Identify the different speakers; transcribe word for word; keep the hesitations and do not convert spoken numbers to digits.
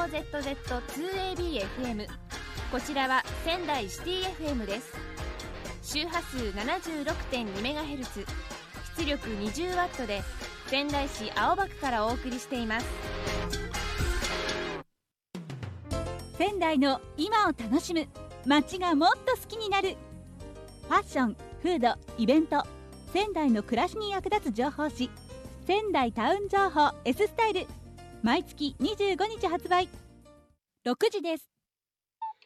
Speaker 1: ーゼットゼットツーエービーエフエム、 こちらは仙台シティ エフエム です。周波数 ななじゅうろくてんにメガヘルツ、 出力 にじゅうワット で仙台市青葉区からお送りしています。
Speaker 2: 仙台の今を楽しむ、街がもっと好きになる。ファッション、フード、イベント、仙台の暮らしに役立つ情報誌、仙台タウン情報 S スタイル、毎月にじゅうごにち発売。ろくじです。